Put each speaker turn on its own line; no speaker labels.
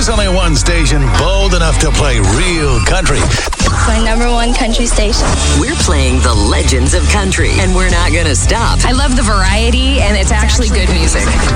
There's only one station bold enough to play real country.
My number one country station.
We're playing the legends of country, and we're not going to stop.
I love the variety, and it's actually good music.